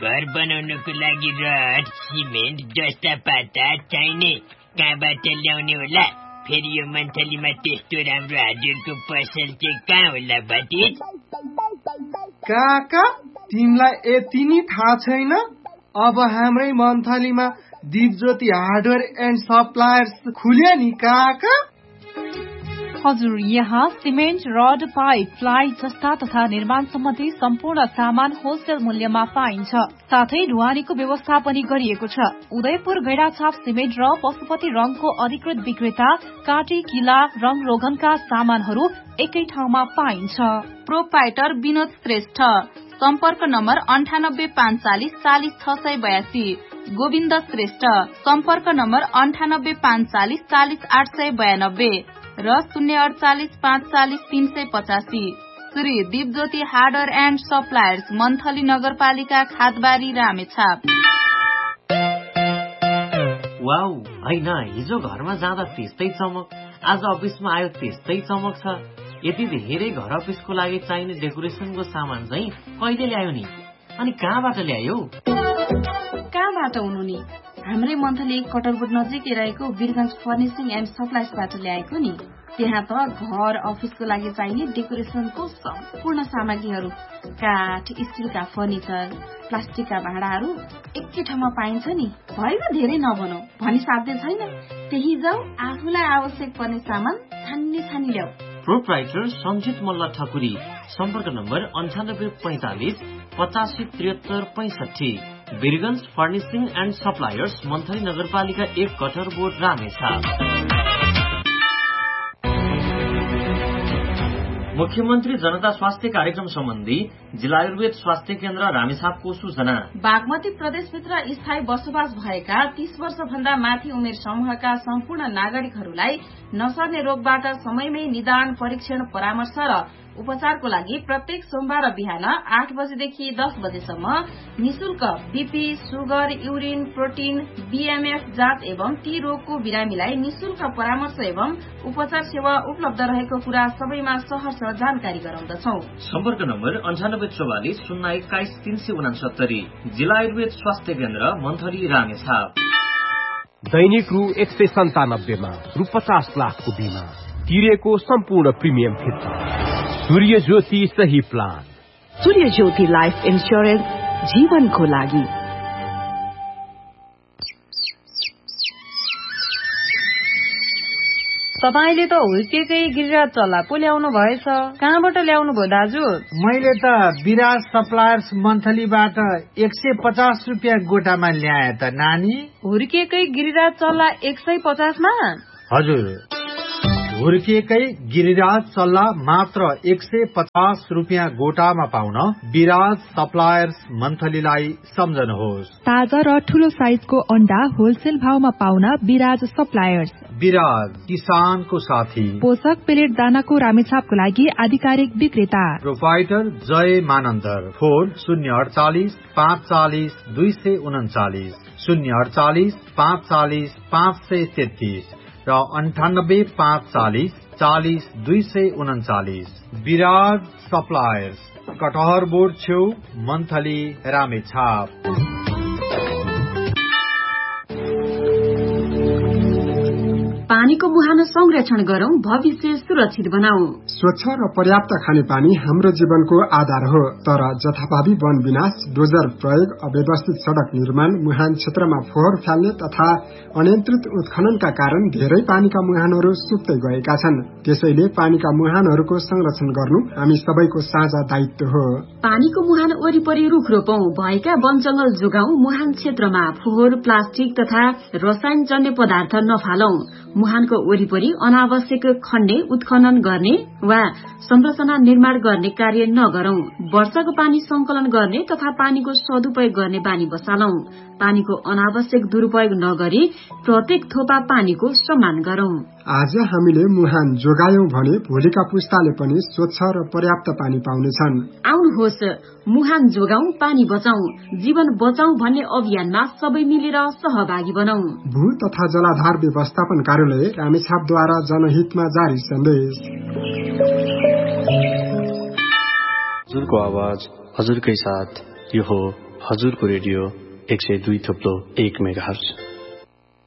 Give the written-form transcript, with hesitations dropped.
घर बनाउनको लागि रड, सिमेन्ट जस्ता पाता चाहिने कहाँबाट ल्याउने होला? फेरि यो मन्थलीमा त्यस्तो राम्रो हार्डवेयरको पसल चाहिँ कहाँ होला भतिज? काका, तिमीलाई यति नि थाहा छैन? अब हाम्रै मन्थलीमा दिपज्योति हार्डवेयर एन्ड सप्लायर्स खुल्यो नि काका। हजुर, यहाँ सिमेन्ट, रड, पाइप, प्लाई जस्ता तथा निर्माण सम्बन्धी सम्पूर्ण सामान होलसेल मूल्यमा पाइन्छ। साथै ढुवानीको व्यवस्था पनि गरिएको छ। उदयपुर गैडाछाप सिमेन्ट र पशुपति रङको अधिकृत विक्रेता काँटी, किला, रङ रोगनका सामानहरू एकै ठाउँमा पाइन्छ। प्रोपाइटर विनोद श्रेष्ठ, सम्पर्क नम्बर 9854 40 682। गोविन्द श्रेष्ठ, सम्पर्क नम्बर 9854 40 892 र 048 540 385। Shri Dipjyoti hardware and suppliers, monthly नगरपालिका, खादबारी, रामेछाप। वाउ, हैन हिजो घरमा जाँदा त्यस्तै चमक, आज अफिसमा आयो त्यस्तै चमक छ। यति धेरै घर अफिसको लागि चाहिने डेकोरेसनको सामान चाहिँ कहिले ल्यायो नि? अनि कहाँबाट ल्यायो? कहाँबाट हुनु नि? हाम्रै मन्थली कटरबोट नजिकै रहेको वीरगञ्ज फर्निसिङ एन्ड सप्लाइजबाट ल्याएको नि। त्यहाँ त घर अफिसको लागि चाहिने डेकोरेसनको सम्पूर्ण सामग्रीहरू, काठ, स्टिलका फर्निचर, प्लास्टिकका भाँडाहरू एकै ठाउँमा पाइन्छ नि। भयो धेरै नभनौ, भनी साध्य छैन। त्यही जाऊ, आफूलाई आवश्यक पर्ने सामान छानी ल्याऊ। प्रोप्राइटर सञ्जित मल्ल ठकुरी, सम्पर्क number 9845 85 73 65। Birgunj furnishing and suppliers, monthly नगरपालिका 1, कटरबोट, रामेछाप। मुख्यमन्त्री जनता स्वास्थ्य कार्यक्रम सम्बन्धी जिल्ला आयुर्वेद स्वास्थ्य केन्द्र रामेछापको सूचना। बागमती प्रदेशभित्र स्थायी बसोबास भएका 30 वर्षभन्दा माथि उमेर समूहका सम्पूर्ण नागरिकहरूलाई नसर्ने रोगबाट समयमै निदान, परीक्षण, परामर्श र उपचारको लागि प्रत्येक सोमबार बिहान 8 बजेदेखि 10 बजेसम्म निशुल्क BP, sugar, urine, protein, BMF जाँच एवं ती रोगको बिरामीलाई निशुल्क परामर्श एवं उपचार सेवा उपलब्ध रहेको कुरा सबैमा सहर्ष जानकारी गराउँदछौ। सम्पर्क नम्बर 9844 021 369। जिल्ला आयुर्वेद स्वास्थ्य केन्द्र, मन्थली, रामेछाप। दैनिक रु 197 मा रु 50 लाखको बिमा तिरेको सम्पूर्ण प्रिमियम फिर्ता। सूर्य ज्योति सही प्लान। सूर्य ज्योति लाइफ इन्स्योरेन्स, जीवनको लागि। तपाईले त हुर्केकै गिरिराज चल्ला पो ल्याउनु भएछ। कहाँबाट ल्याउनु भयो दाजु? मैले त विराज सप्लायर्स मन्थलीबाट 150 रुपियाँ गोटामा ल्याए त नानी। हुर्केकै गिरिराज चल्ला 150 मा? हजुर, हुर्किएकै गिरिराज चल्ला मात्र 150 रुपियाँ गोटामा पाउन विराज सप्लायर्स मन्थलीलाई सम्झनुहोस्। ताजा र ठूलो साइजको अण्डा होलसेल भावमा पाउन विराज सप्लायर्स। विराज, किसानको साथी। पोषक पेलेट दानाको रामेछापको लागि आधिकारिक विक्रेता। प्रोपाइटर जय मानन्दर। फोन 048 540 239, 048 540 533 र 98 540 40 239। विराज सप्लायर्स, कटहरबोर्ड छेउ, मन्थली, रामेछाप। पानीको मुहान संरक्षण गरौं, भविष्य सुरक्षित बनाऊ। स्वच्छ र पर्याप्त खानेपानी हाम्रो जीवनको आधार हो, तर जथाभावी वन विनाश, डोजर प्रयोग, अव्यवस्थित सड़क निर्माण, मुहान क्षेत्रमा फोहोर फाल्ने तथा अनियन्त्रित उत्खननका कारण धेरै पानीका मुहानहरू सुक्दै गएका छन्। त्यसैले पानीका मुहानहरूको संरक्षण गर्नु हामी सबैको साझा दायित्व हो। पानीको मुहान वरिपरि रुख रोपौं, भएका वन जंगल जोगाऊ, मुहान क्षेत्रमा फोहोर, प्लास्टिक तथा रसायन जन्य पदार्थ नफालौं। मुहानको वरिपरि अनावश्यक खन्ने, उत्खनन गर्ने वा संरचना निर्माण गर्ने कार्य नगरौं। वर्षाको पानी संकलन गर्ने तथा पानीको सदुपयोग गर्ने बानी बसालौं। पानीको अनावश्यक दुरूपयोग नगरी प्रत्येक थोपा पानीको सम्मान गरौं। आज हामीले मुहान जोगायौं भने भोलिका पुस्ताले पनि स्वच्छ र पर्याप्त पानी पाउनेछन्। आउनुहोस्, मुहान जोगाऊ, पानी बचाऊ, जीवन बचाऊ भन्ने अभियानमा सबै मिलेर सहभागी बनाऊ। भू तथा जलाधार व्यवस्थापन कार्यालय, रामेछापद्वारा जनहितमा जारी सन्देश। हजुरको आवाज हजुरकै साथ, यो हो हजुरको रेडियो 102.1 मेगाहर्ज।